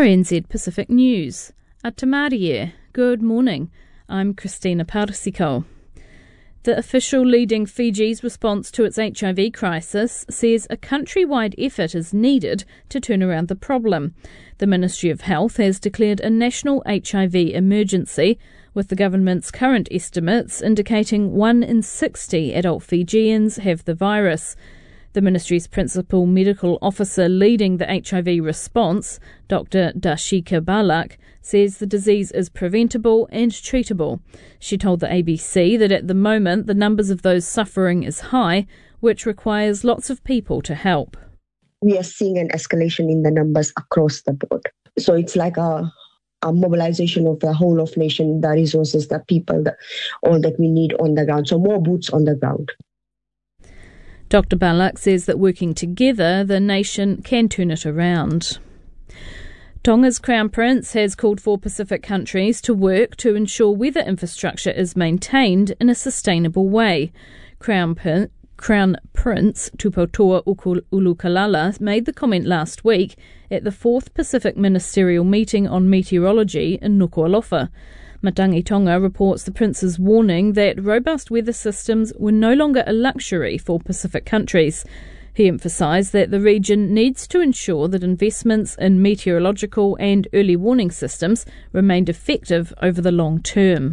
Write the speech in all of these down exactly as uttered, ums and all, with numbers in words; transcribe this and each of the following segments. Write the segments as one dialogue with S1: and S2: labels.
S1: R N Z Pacific News. Atamarie. Good morning. I'm Christina Parsiko. The official leading Fiji's response to its H I V crisis says a countrywide effort is needed to turn around the problem. The Ministry of Health has declared a national H I V emergency, with the government's current estimates indicating one in sixty adult Fijians have the virus. The ministry's principal medical officer leading the H I V response, Doctor Dashika Balak, says the disease is preventable and treatable. She told the A B C that at the moment the numbers of those suffering is high, which requires lots of people to help.
S2: We are seeing an escalation in the numbers across the board. So it's like a, a mobilization of the whole of nation, the resources, the people, the, all that we need on the ground. So more boots on the ground.
S1: Doctor Balak says that working together, the nation can turn it around. Tonga's Crown Prince has called for Pacific countries to work to ensure weather infrastructure is maintained in a sustainable way. Crown, Pin- Crown Prince Tupotoa Ulukalala made the comment last week at the fourth Pacific Ministerial Meeting on Meteorology in Nuku'alofa. Matangi Tonga reports the Prince's warning that robust weather systems were no longer a luxury for Pacific countries. He emphasised that the region needs to ensure that investments in meteorological and early warning systems remained effective over the long term.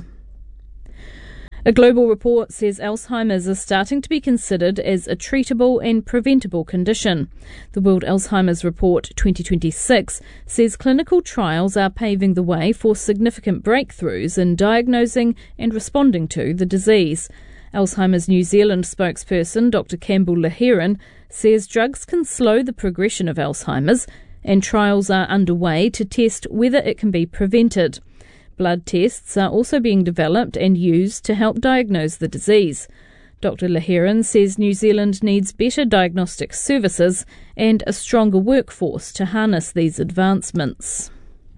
S1: A global report says Alzheimer's is starting to be considered as a treatable and preventable condition. The World Alzheimer's Report twenty twenty-six says clinical trials are paving the way for significant breakthroughs in diagnosing and responding to the disease. Alzheimer's New Zealand spokesperson Doctor Campbell Lahiran says drugs can slow the progression of Alzheimer's, and trials are underway to test whether it can be prevented. Blood tests are also being developed and used to help diagnose the disease. Doctor Lahiran says New Zealand needs better diagnostic services and a stronger workforce to harness these advancements.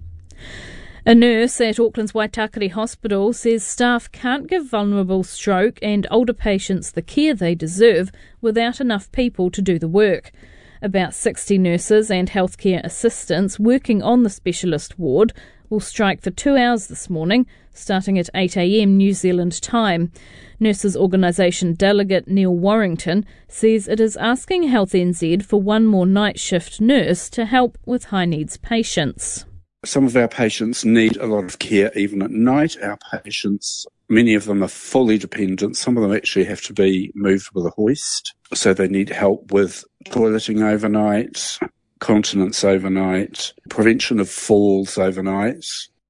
S1: A nurse at Auckland's Waitakere Hospital says staff can't give vulnerable stroke and older patients the care they deserve without enough people to do the work. About sixty nurses and healthcare assistants working on the specialist ward will strike for two hours this morning, starting at eight a.m. New Zealand time. Nurses Organisation delegate Neil Warrington says it is asking Health N Z for one more night shift nurse to help with high needs patients.
S3: Some of our patients need a lot of care even at night. Our patients, many of them are fully dependent. Some of them actually have to be moved with a hoist. So they need help with toileting overnight, continence overnight, prevention of falls overnight.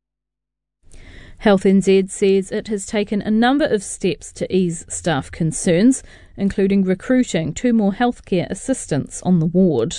S1: Health N Z says it has taken a number of steps to ease staff concerns, including recruiting two more healthcare assistants on the ward.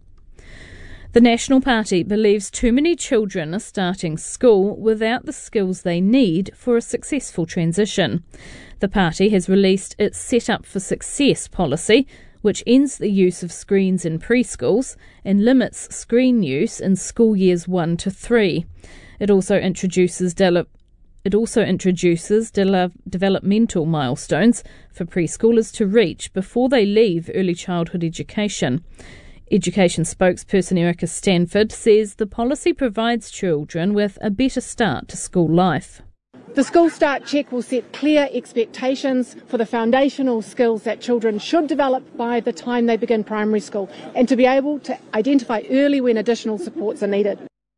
S1: The National Party believes too many children are starting school without the skills they need for a successful transition. The party has released its Set Up for Success policy, which ends the use of screens in preschools and limits screen use in school years one to three. It also introduces de- it also introduces de- developmental milestones for preschoolers to reach before they leave early childhood education. Education spokesperson Erica Stanford says the policy provides children with a better start to school life.
S4: The School Start Check will set clear expectations for the foundational skills that children should develop by the time they begin primary school, and to be able to identify early when additional supports are needed.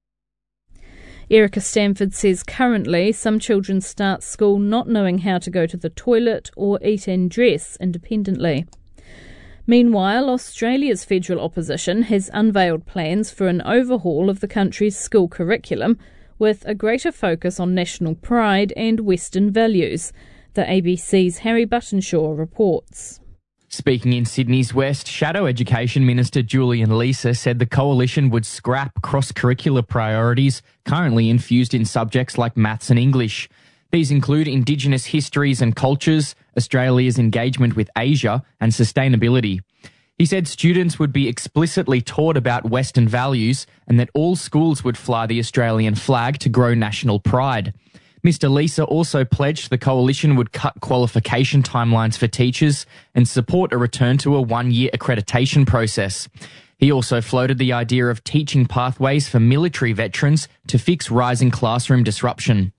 S1: Erica Stanford says currently some children start school not knowing how to go to the toilet or eat and dress independently. Meanwhile, Australia's federal opposition has unveiled plans for an overhaul of the country's school curriculum with a greater focus on national pride and Western values. The A B C's Harry Buttonshaw reports.
S5: Speaking in Sydney's West, Shadow Education Minister Julian Leeser said the coalition would scrap cross-curricular priorities currently infused in subjects like maths and English. These include Indigenous histories and cultures, Australia's engagement with Asia, and sustainability. He said students would be explicitly taught about Western values and that all schools would fly the Australian flag to grow national pride. Mister Leeser also pledged the coalition would cut qualification timelines for teachers and support a return to a one-year accreditation process. He He also floated the idea of teaching pathways for military veterans to fix rising classroom disruption.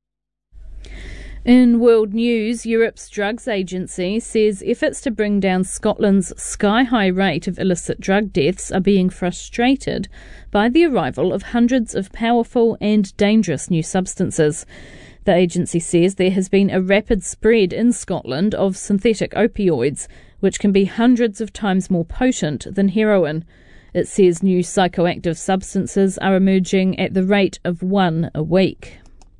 S1: In world news, Europe's drugs agency says efforts to bring down Scotland's sky-high rate of illicit drug deaths are being frustrated by the arrival of hundreds of powerful and dangerous new substances. The agency says there has been a rapid spread in Scotland of synthetic opioids, which can be hundreds of times more potent than heroin. It says new psychoactive substances are emerging at the rate of one a week.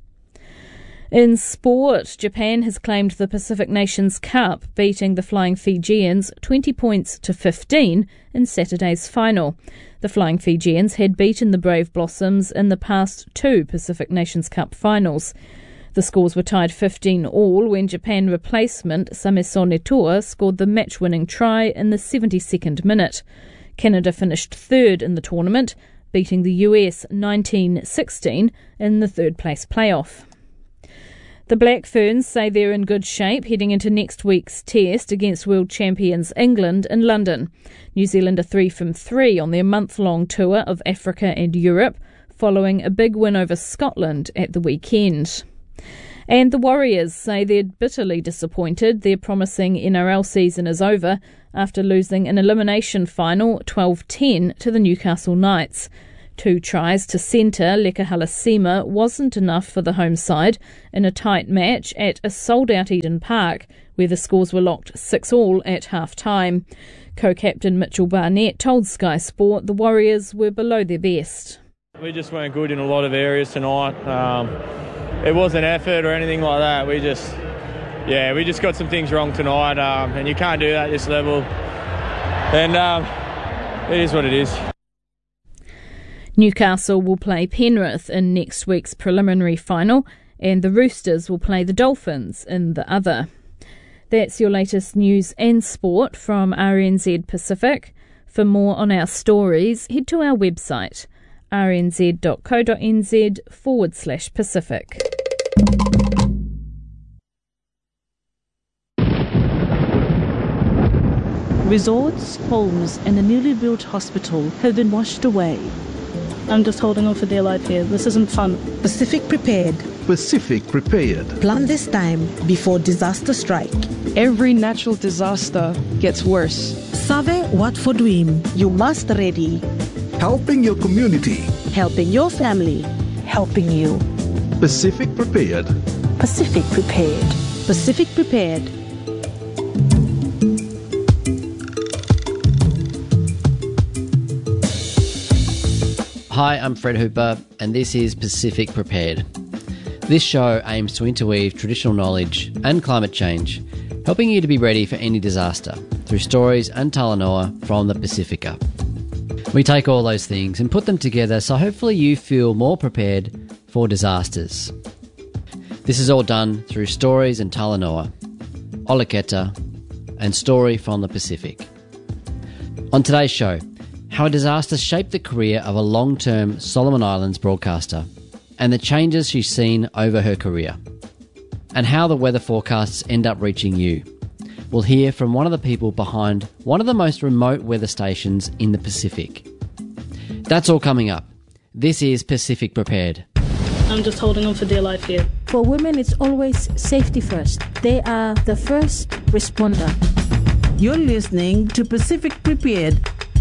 S1: In sport, Japan has claimed the Pacific Nations Cup, beating the Flying Fijians twenty points to fifteen in Saturday's final. The Flying Fijians had beaten the Brave Blossoms in the past two Pacific Nations Cup finals. The scores were tied fifteen all when Japan replacement Sameso Netoa scored the match-winning try in the seventy-second minute. Canada finished third in the tournament, beating the U S nineteen sixteen in the third-place playoff. The Black Ferns say they're in good shape heading into next week's test against world champions England in London. New Zealand are three from three on their month-long tour of Africa and Europe, following a big win over Scotland at the weekend. And the Warriors say they're bitterly disappointed their promising N R L season is over after losing an elimination final twelve ten to the Newcastle Knights. Two tries to centre Leka Halasima wasn't enough for the home side in a tight match at a sold-out Eden Park, where the scores were locked six all at half-time. Co-captain Mitchell Barnett told Sky Sport the Warriors were below their best.
S6: We just weren't good in a lot of areas tonight. Um, it wasn't effort or anything like that. We just, yeah, we just got some things wrong tonight, um, and you can't do that at this level. And um, it is what it is.
S1: Newcastle will play Penrith in next week's preliminary final, and the Roosters will play the Dolphins in the other. That's your latest news and sport from R N Z Pacific. For more on our stories, head to our website, rnz.co.nz forward slash Pacific.
S7: Resorts, homes and a newly built hospital have been washed away. I'm just holding on for dear life here. This isn't fun.
S8: Pacific Prepared.
S9: Pacific Prepared.
S8: Plan this time before disaster strike.
S10: Every natural disaster gets worse.
S8: Save what for dream. You must ready.
S9: Helping your community.
S8: Helping your family. Helping you.
S9: Pacific Prepared.
S8: Pacific Prepared. Pacific Prepared.
S11: Hi, I'm Fred Hooper, and this is Pacific Prepared. This show aims to interweave traditional knowledge and climate change, helping you to be ready for any disaster through stories and talanoa from the Pacifica. We take all those things and put them together so hopefully you feel more prepared for disasters. This is all done through stories and talanoa, olaketa, and story from the Pacific. On today's show, how a disaster shaped the career of a long-term Solomon Islands broadcaster and the changes she's seen over her career, and how the weather forecasts end up reaching you. We'll hear from one of the people behind one of the most remote weather stations in the Pacific. That's all coming up. This is Pacific Prepared.
S7: I'm just holding on for dear life here.
S12: For women, it's always safety first. They are the first responder.
S8: You're listening to Pacific Prepared.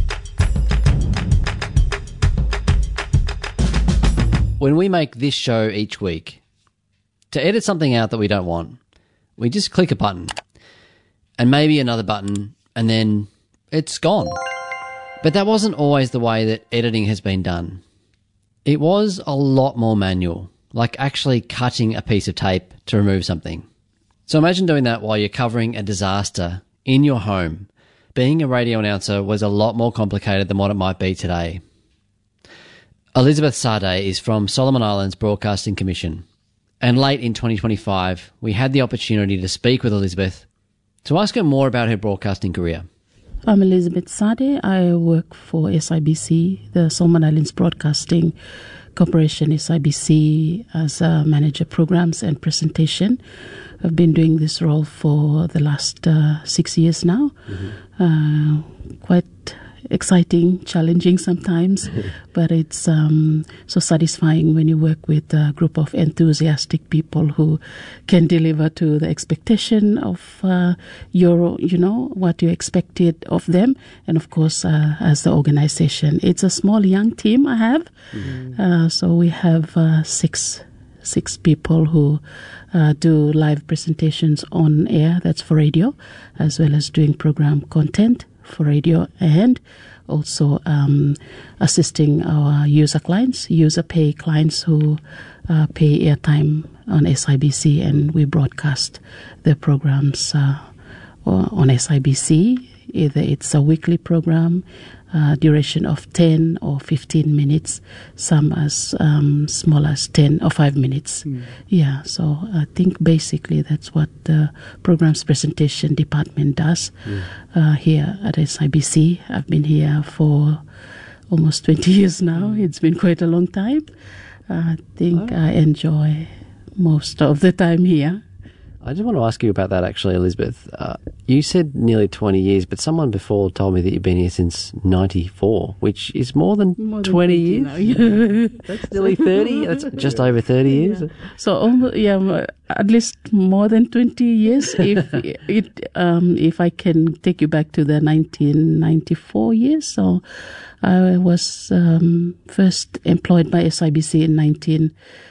S11: When we make this show each week, to edit something out that we don't want, we just click a button and maybe another button and then it's gone. But that wasn't always the way that editing has been done. It was a lot more manual, like actually cutting a piece of tape to remove something. So imagine doing that while you're covering a disaster in your home. Being a radio announcer was a lot more complicated than what it might be today. Elizabeth Sade is from Solomon Islands Broadcasting Commission, and late in twenty twenty-five we had the opportunity to speak with Elizabeth to ask her more about her broadcasting career.
S7: I'm Elizabeth Sade. I work for S I B C, the Solomon Islands Broadcasting Corporation, S I B C, as a manager programs and presentation. I've been doing this role for the last uh, six years now. Mm-hmm. Uh, quite exciting, challenging sometimes, but it's um, so satisfying when you work with a group of enthusiastic people who can deliver to the expectation of uh, your, you know, what you expected of them, and of course, uh, as the organization. It's a small young team I have, mm. uh, so we have uh, six six people who uh, do live presentations on air, that's for radio, as well as doing program content for radio, and also um, assisting our user clients, user pay clients who uh, pay airtime on S I B C, and we broadcast the programs uh, on S I B C. Either it's a weekly program, uh, duration of ten or fifteen minutes, some as um, small as ten or five minutes. Mm. Yeah, so I think basically that's what the programs presentation department does mm. uh, here at S I B C. I've been here for almost twenty years now. Mm. It's been quite a long time. Uh, I think oh. I enjoy most of the time here.
S11: I just want to ask you about that, actually, Elizabeth. Uh, you said nearly twenty years, but someone before told me that you've been here since ninety-four, which is more than more twenty than years. Yeah. That's nearly thirty. That's just over thirty years.
S7: Yeah. So, almost, yeah, at least more than twenty years. If it, um, if I can take you back to the nineteen ninety-four years. So, I was um, first employed by S I B C in nineteen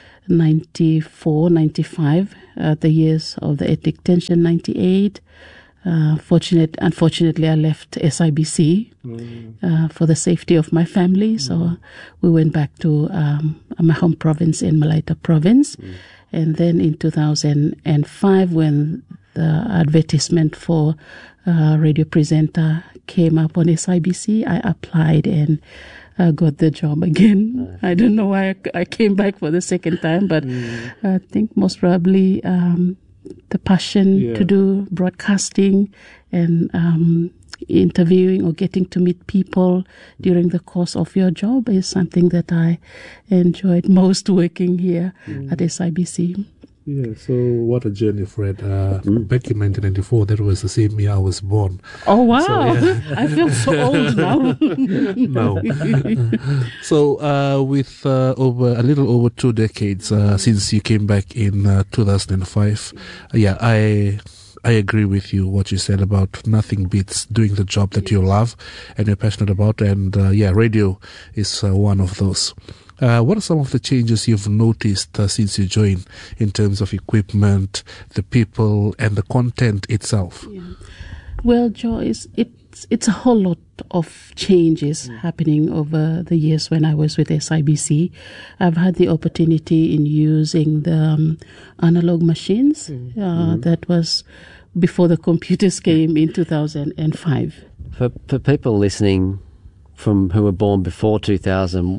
S7: ninety-four, ninety-five, uh, the years of the ethnic tension, ninety-eight. Uh, fortunate, unfortunately, I left S I B C mm. uh, for the safety of my family. Mm. So we went back to um, my home province in Malaita province. Mm. And then in two thousand five, when the advertisement for uh, radio presenter came up on S I B C, I applied and I got the job again. Nice. I don't know why I, I came back for the second time, but mm. I think most probably um, the passion yeah. to do broadcasting and um, interviewing or getting to meet people during the course of your job is something that I enjoyed most working here mm. at S I B C.
S13: Yeah, so what a journey, Fred. Uh, mm. Back in nineteen ninety-four, that was the same year I was born.
S7: Oh, wow. So, yeah. I feel so old now.
S13: No. So uh, with uh, over a little over two decades uh, since you came back in uh, two thousand five, uh, yeah, I... I agree with you, what you said about nothing beats doing the job that you love and you're passionate about. And uh, yeah, radio is uh, one of those. Uh, what are some of the changes you've noticed uh, since you joined in terms of equipment, the people, and the content itself?
S7: Yeah. Well, Joyce, it's, it's a whole lot of changes mm. happening over the years when I was with S I B C. I've had the opportunity in using the um, analog machines. Mm. Uh, mm. That was before the computers came in two thousand five.
S11: For, for people listening from who were born before two thousand,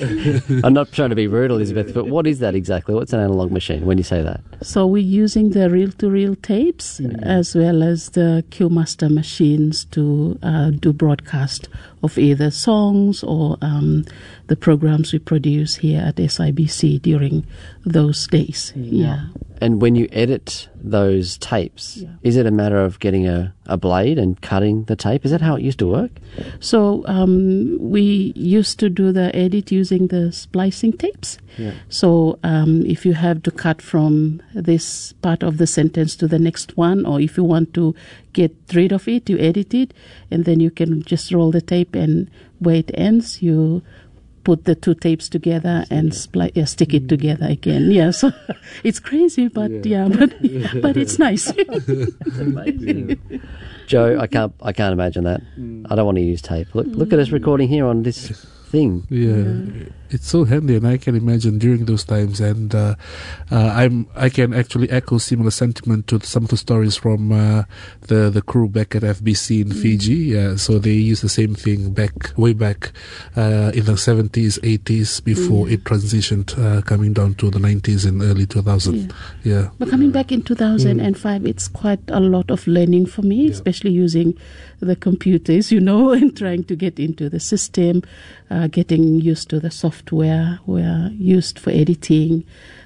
S11: I'm not trying to be rude, Elizabeth, but what is that exactly? What's an analog machine when you say that?
S7: So we're using the reel-to-reel tapes mm. as well as the Q-Master machines to uh, do broadcast of either songs or um, the programs we produce here at S I B C during those days. Yeah. yeah.
S11: And when you edit those tapes, yeah. is it a matter of getting a, a blade and cutting the tape? Is that how it used to work?
S7: So um, we used to do the edit using the splicing tapes. Yeah. So um, if you have to cut from this part of the sentence to the next one, or if you want to get rid of it, you edit it, and then you can just roll the tape, and where it ends, you put the two tapes together and spli- yeah, stick it together again. Yeah, so it's crazy, but yeah, yeah but but it's nice.
S11: That's amazing. Joe, I can't I can't imagine that. I don't want to use tape. Look look at us recording here on this thing.
S13: Yeah, yeah. It's so handy, and I can imagine during those times. And uh, uh, I'm I can actually echo similar sentiment to some of the stories from uh, the the crew back at F B C in mm. Fiji. Yeah, so they used the same thing back way back uh, in the seventies, eighties before mm. it transitioned, uh, coming down to the nineties and early two thousand. Yeah. yeah.
S7: But coming back in two thousand five, mm. it's quite a lot of learning for me, yeah. especially using the computers, you know, and trying to get into the system, uh, getting used to the software we're used for editing,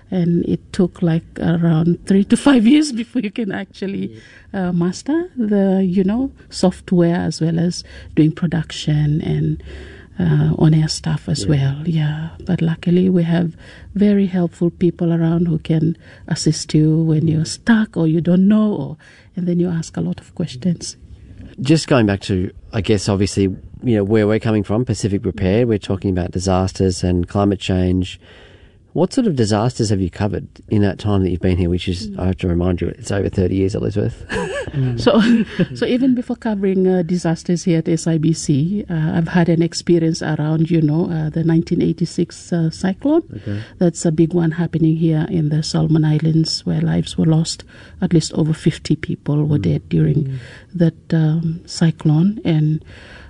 S7: and it took like around three to five years before you can actually uh, master the, you know, software as well as doing production and uh, on-air stuff as yeah. well. Yeah, but luckily we have very helpful people around who can assist you when you're stuck or you don't know, or, and then you ask a lot of questions.
S11: Just going back to, I guess, obviously, you know, where we're coming from, Pacific Prepared, we're talking about disasters and climate change. What sort of disasters have you covered in that time that you've been here, which is, I have to remind you, it's over thirty years, Elizabeth.
S7: Mm. So so even before covering uh, disasters here at S I B C, uh, I've had an experience around, you know, uh, the nineteen eighty-six uh, cyclone. Okay. That's a big one happening here in the Solomon Islands, where lives were lost. At least over fifty people were mm. dead during mm. that um, cyclone. And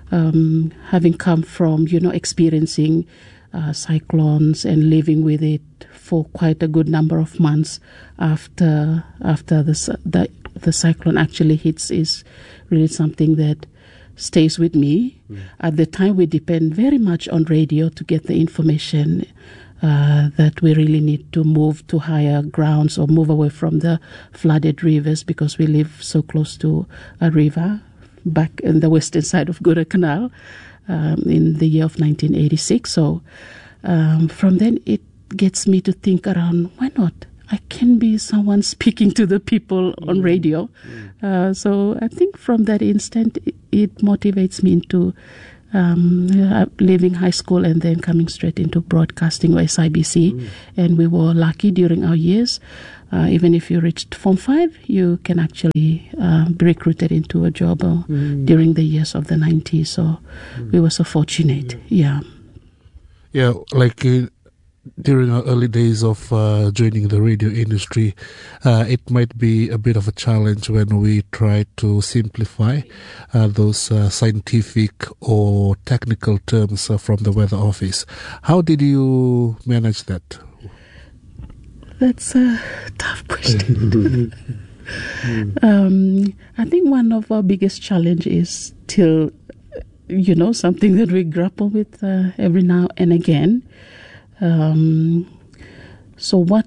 S7: um, having come from, you know, experiencing Uh, cyclones and living with it for quite a good number of months after after the the, the cyclone actually hits is really something that stays with me. Mm. At the time, we depend very much on radio to get the information uh, that we really need to move to higher grounds or move away from the flooded rivers, because we live so close to a river back in the western side of Guadalcanal. Um, in the year of nineteen eighty-six. So um, from then it gets me to think around, why not? I can be someone speaking to the people mm. on radio. Mm. Uh, so I think from that instant it, it motivates me into um, uh, leaving high school and then coming straight into broadcasting or S I B C. Mm. And we were lucky during our years. Uh, even if you reached Form five, you can actually uh, be recruited into a job uh, mm. during the years of the nineties. So mm. we were so fortunate, yeah.
S13: Yeah, like uh, during our early days of uh, joining the radio industry, uh, it might be a bit of a challenge when we try to simplify uh, those uh, scientific or technical terms uh, from the weather office. How did you manage that?
S7: That's a tough question. um, I think one of our biggest challenge is still, you know, something that we grapple with uh, every now and again. Um, so what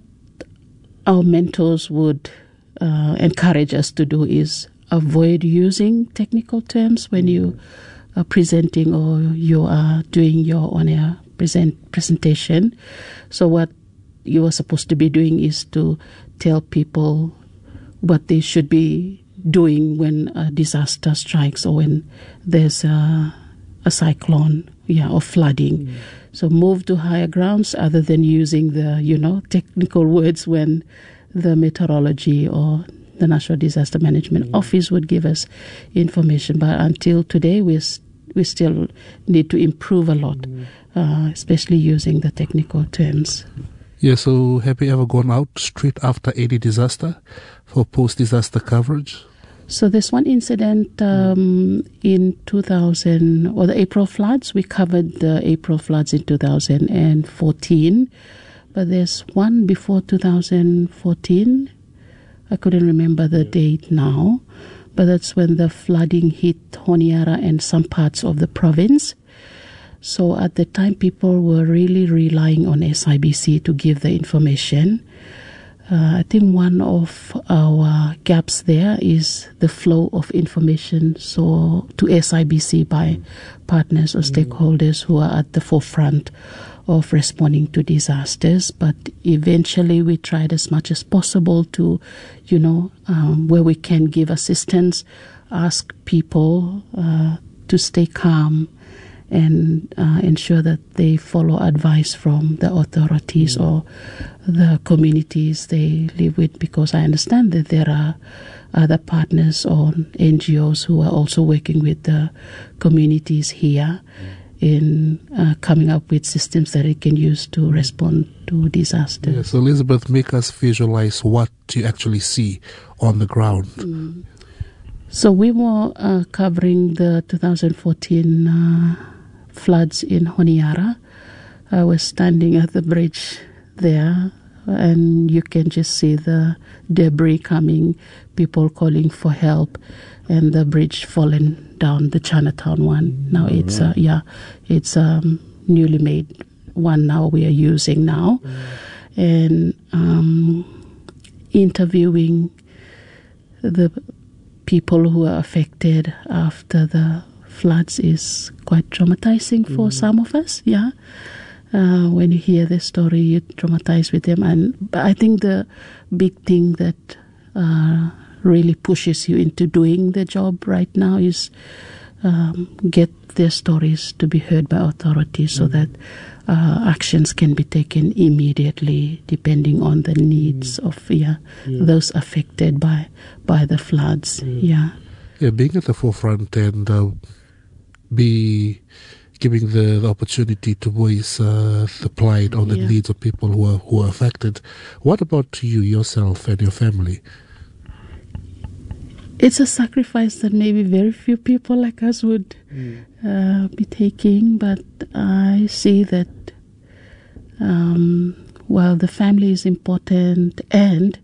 S7: our mentors would uh, encourage us to do is avoid using technical terms when you are presenting or you are doing your on-air present presentation. So what you are supposed to be doing is to tell people what they should be doing when a disaster strikes or when there's a, a cyclone, yeah, or flooding. Mm. So move to higher grounds other than using the, you know, technical words when the meteorology or the National Disaster Management mm. Office would give us information. But until today, we we still need to improve a lot, mm. uh, especially using the technical terms.
S13: Yeah, so have you ever gone out straight after any disaster for post-disaster coverage?
S7: So there's one incident um, in two thousand, or the April floods. We covered the April floods in two thousand fourteen. But there's one before two thousand fourteen. I couldn't remember the date now. But that's when the flooding hit Honiara and some parts of the province. So at the time, people were really relying on S I B C to give the information. Uh, I think one of our gaps there is the flow of information so to S I B C by partners or stakeholders who are at the forefront of responding to disasters. But eventually we tried as much as possible to, you know, um, where we can give assistance, ask people uh, to stay calm and uh, ensure that they follow advice from the authorities mm. or the communities they live with, because I understand that there are other partners or N G Os who are also working with the communities here mm. in uh, coming up with systems that it can use to respond to disasters.
S13: Yeah, so Elizabeth, make us visualize what you actually see on the ground.
S7: Mm. So we were uh, covering the two thousand fourteen uh, floods in Honiara. I was standing at the bridge there, and you can just see the debris coming, people calling for help, and the bridge fallen down, the Chinatown one. Now mm-hmm. it's uh, yeah, it's um, newly made one now we are using now. Mm. and um, interviewing the people who are affected after the floods is quite traumatizing for mm. some of us. Yeah, uh, when you hear the story, you traumatize with them. And but I think the big thing that uh, really pushes you into doing the job right now is um, get their stories to be heard by authorities, mm. so that uh, actions can be taken immediately, depending on the needs mm. of yeah, yeah those affected by by the floods. Mm. Yeah,
S13: yeah, being at the forefront and uh, be giving the, the opportunity to voice uh, the plight or the yeah. needs of people who are who are affected. What about you yourself and your family?
S7: It's a sacrifice that maybe very few people like us would mm. uh, be taking, but I see that um, while the family is important and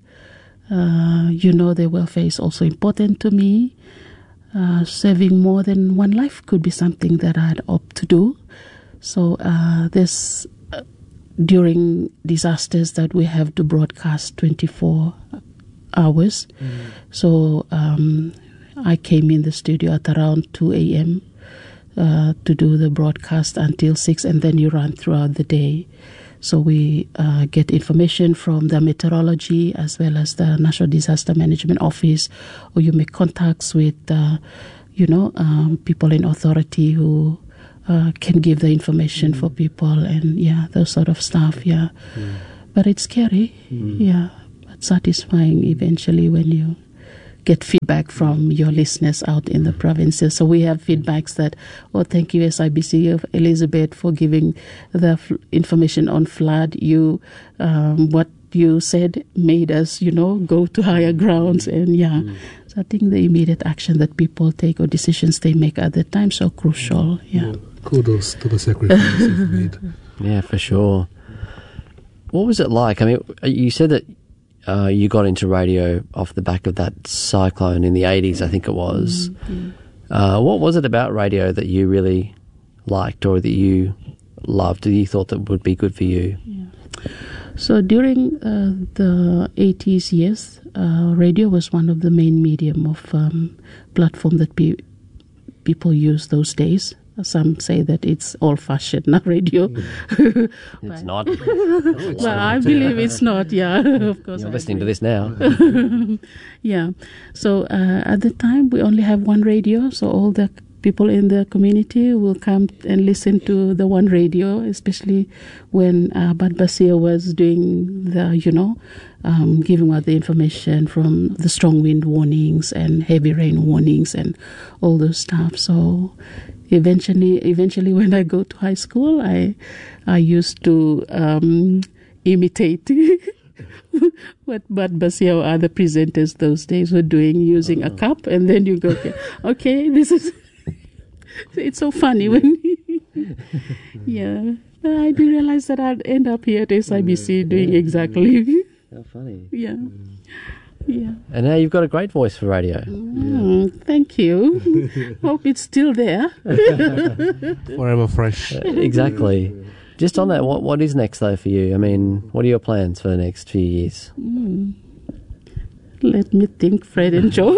S7: uh, you know their welfare is also important to me, uh, serving more than one life could be something that I'd opt to do. So uh, there's uh, during disasters that we have to broadcast twenty-four hours. Mm. So um, I came in the studio at around two a.m. Uh, to do the broadcast until six, and then you run throughout the day. So we uh, get information from the meteorology as well as the National Disaster Management Office, or you make contacts with, uh, you know, um, people in authority who uh, can give the information mm. for people, and yeah, those sort of stuff. Yeah, mm. but it's scary. Mm. Yeah. Satisfying eventually when you get feedback from your listeners out in the provinces. So we have feedbacks that, oh, thank you S I B C of Elizabeth for giving the f- information on flood. You, um, what you said made us, you know, go to higher grounds, and yeah. Mm. So I think the immediate action that people take or decisions they make at the time so crucial. Yeah. yeah.
S13: Kudos to the sacrifice you've made.
S11: Yeah, for sure. What was it like? I mean, you said that Uh, you got into radio off the back of that cyclone in the eighties, I think it was. Mm-hmm. Uh, what was it about radio that you really liked or that you loved, that you thought that would be good for you?
S7: Yeah. So during uh, the eighties, yes, uh, radio was one of the main medium of um, platform that pe- people use those days. Some say that it's old-fashioned, not radio.
S11: It's not.
S7: Oh, it's well, not. I believe it's not, yeah. Of course.
S11: You're listening to this now.
S7: Yeah. So uh, at the time, we only have one radio, so all the people in the community will come and listen to the one radio, especially when uh, Bad Basia was doing the, you know, um, giving out the information from the strong wind warnings and heavy rain warnings and all those stuff. So eventually, eventually, when I go to high school, I I used to um, imitate what Bad Basia or other presenters those days were doing, using oh. a cup, and then you go, okay, okay this is. It's so funny when, yeah. I didn't realize that I'd end up here at S I B C doing exactly.
S11: How funny.
S7: Yeah. Yeah.
S11: And now you've got a great voice for radio.
S7: Mm, yeah. Thank you. Hope it's still there.
S13: Forever fresh.
S11: Uh, exactly. Just on that, what what is next though for you? I mean, what are your plans for the next few years?
S7: Mm. Let me think, Fred and Joe.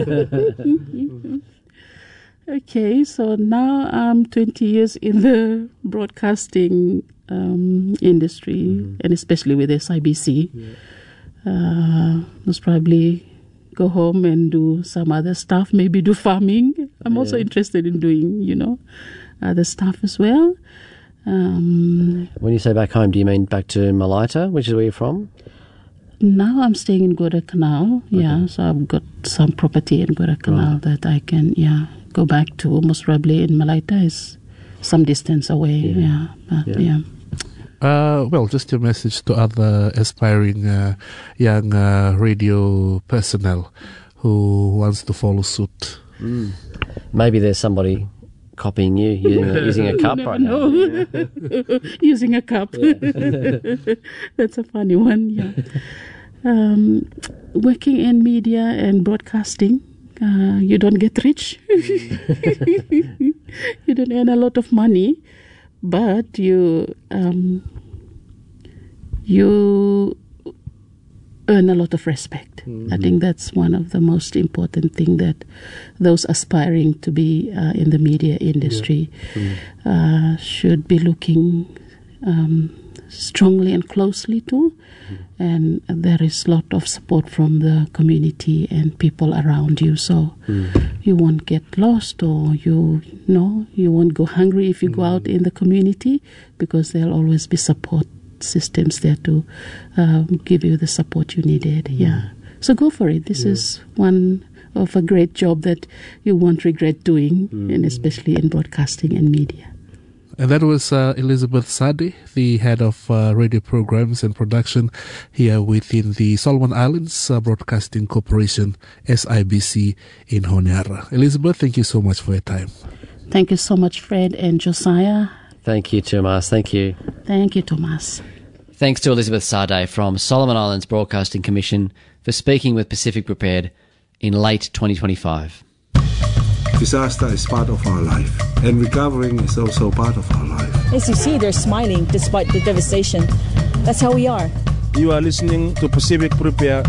S7: Okay, so now I'm twenty years in the broadcasting um, industry, mm-hmm. and especially with S I B C. Yeah. Uh, most probably go home and do some other stuff, maybe do farming. I'm yeah. also interested in doing, you know, other stuff as well. Um,
S11: when you say back home, do you mean back to Malaita, which is where you're from?
S7: Now I'm staying in Guadalcanal, okay. yeah, so I've got some property in Guadalcanal right. that I can, yeah, go back to. Most probably in Malaita is some distance away, yeah, yeah. But, yeah. yeah.
S13: Uh, well, just your message to other aspiring uh, young uh, radio personnel who wants to follow suit.
S11: Mm. Maybe there's somebody copying you using a, using a cup right now.
S7: Yeah. Using a cup. Yeah. That's a funny one, yeah. Um, working in media and broadcasting, uh, you don't get rich. You don't earn a lot of money, but you um, you earn a lot of respect.
S13: Mm-hmm.
S7: I think that's one of the most important thing that those aspiring to be uh, in the media industry
S13: Yeah. Mm.
S7: uh, should be looking um, strongly and closely to. And there is a lot of support from the community and people around you, so
S13: Mm.
S7: you won't get lost, or you know you won't go hungry if you go out in the community, because there'll always be support systems there to um, give you the support you needed. Yeah, so go for it. This
S13: Yeah.
S7: is one of a great job that you won't regret doing, and especially in broadcasting and media.
S13: And that was uh, Elizabeth Sade, the head of uh, radio programs and production here within the Solomon Islands uh, Broadcasting Corporation, S I B C, in Honiara. Elizabeth, thank you so much for your time.
S7: Thank you so much, Fred and Josiah.
S11: Thank you, Tomas. Thank you.
S7: Thank you, Tomas.
S11: Thanks to Elizabeth Sade from Solomon Islands Broadcasting Commission for speaking with Pacific Prepared in late twenty twenty-five.
S9: Disaster is part of our life, and recovering is also part of our life.
S14: As you see, they're smiling despite the devastation. That's how we are.
S15: You are listening to Pacific Prepare.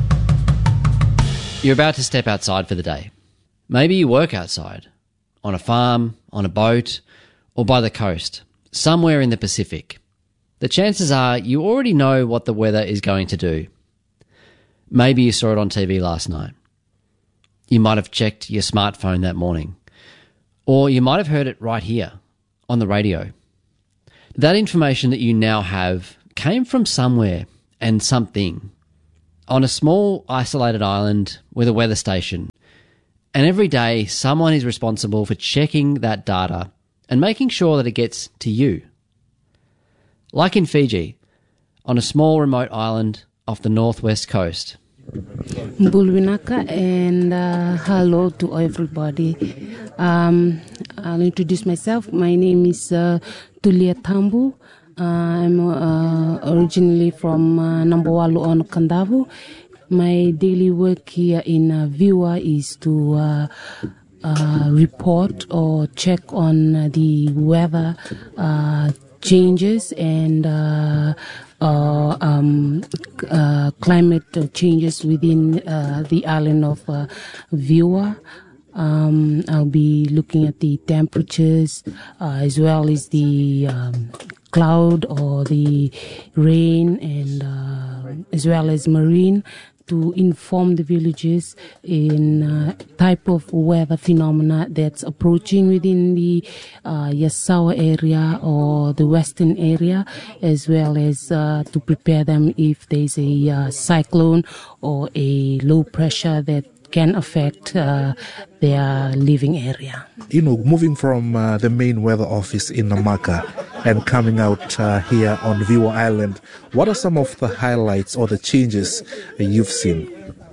S11: You're about to step outside for the day. Maybe you work outside, on a farm, on a boat, or by the coast, somewhere in the Pacific. The chances are you already know what the weather is going to do. Maybe you saw it on T V last night. You might have checked your smartphone that morning. Or you might have heard it right here, on the radio. That information that you now have came from somewhere and something. On a small, isolated island with a weather station. And every day, someone is responsible for checking that data and making sure that it gets to you. Like in Fiji, on a small remote island off the northwest coast.
S16: Bulwinaka, and uh, hello to everybody. Um, I'll introduce myself. My name is uh, Tulia Tambu. Uh, I'm uh, originally from uh, Nambowalu on Kandavu. My daily work here in uh, Viwa is to uh, uh, report or check on uh, the weather uh, changes and uh, uh, um, uh, climate changes within uh, the island of uh, Viwa. Um, I'll be looking at the temperatures uh, as well as the um, cloud or the rain, and uh, as well as marine, to inform the villages in uh, type of weather phenomena that's approaching within the uh, Yasawa area or the western area, as well as uh, to prepare them if there's a uh, cyclone or a low pressure that can affect uh, their living area.
S13: You know, moving from uh, the main weather office in Namaka and coming out uh, here on Viwa Island, what are some of the highlights or the changes uh, you've seen?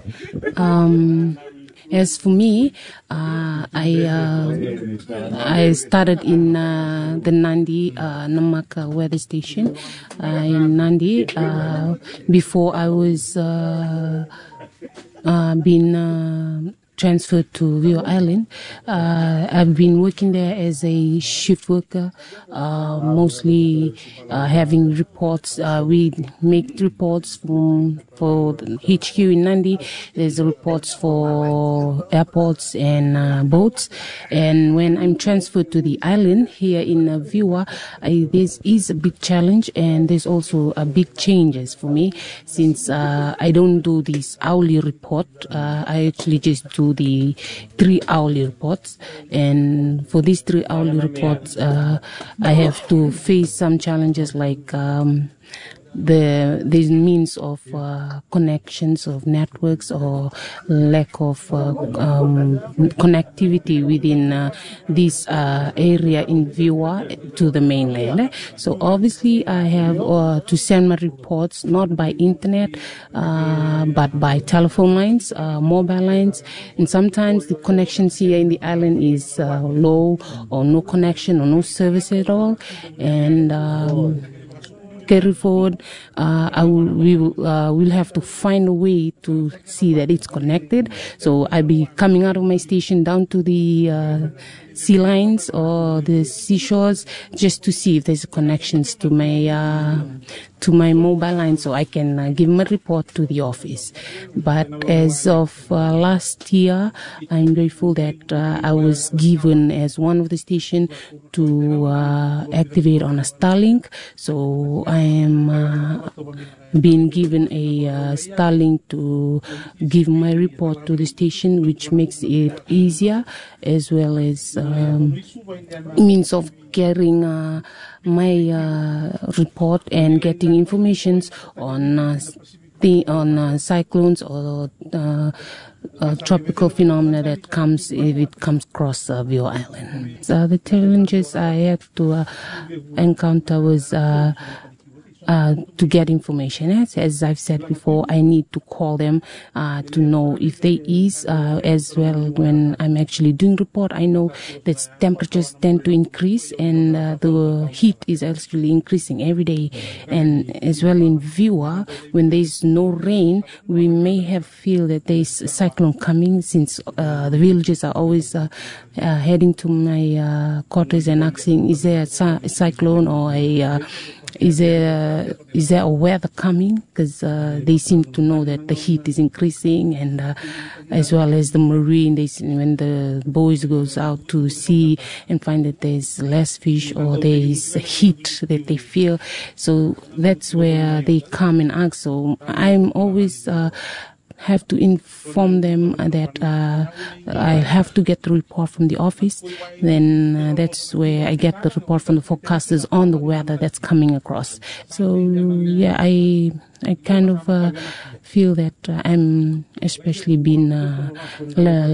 S16: Um, as for me, uh, I uh, I started in uh, the Nandi uh, Namaka weather station uh, in Nandi. Uh, before I was uh, uh, been uh, transferred to Viwa Island. Uh, I've been working there as a shift worker, uh, mostly uh, having reports. Uh, we make reports from, for the H Q in Nandi. There's reports for airports and uh, boats. And when I'm transferred to the island here in uh, Viwa, I, this is a big challenge, and there's also a big changes for me, since uh, I don't do this hourly report. Uh, I actually just do the three hourly reports, and for these three hourly reports uh, I have to face some challenges like um, the the means of uh, connections of networks or lack of uh, um, connectivity within uh, this uh, area in Viwa to the mainland. So obviously I have uh, to send my reports not by internet uh, but by telephone lines, uh, mobile lines, and sometimes the connections here in the island is uh, low or no connection or no service at all. And um, carry forward, uh, I will, we will, uh, will have to find a way to see that it's connected. So I'll be coming out of my station down to the uh, sea lines or the seashores just to see if there's connections to my uh, to my mobile line, so I can uh, give them a report to the office. But as of uh, last year, I'm grateful that uh, I was given as one of the station to uh, activate on a Starlink. So I am uh, being given a uh, Starlink to give my report to the station, which makes it easier, as well as um, means of carrying uh, my uh, report and getting information on uh, the, on uh, cyclones or uh, uh, tropical phenomena that comes if it comes across uh, Vio Island. So the challenges I had to uh, encounter was uh, Uh, to get information. As, as I've said before, I need to call them uh, to know if there is, uh, as well when I'm actually doing report, I know that temperatures tend to increase and uh, the heat is actually increasing every day. And as well in Viewer, when there's no rain, we may have feel that there's a cyclone coming, since uh, the villages are always uh, uh, heading to my uh, quarters and asking, is there a, cy- a cyclone or a uh, Is there is there a weather coming? Because uh, they seem to know that the heat is increasing, and uh, as well as the marine. They when the boys goes out to sea and find that there's less fish or there is heat that they feel. So that's where they come and ask. So I'm always. Uh, have to inform them that uh, I have to get the report from the office. Then uh, that's where I get the report from the forecasters on the weather that's coming across. So yeah, I I kind of uh, feel that uh, I'm especially been uh,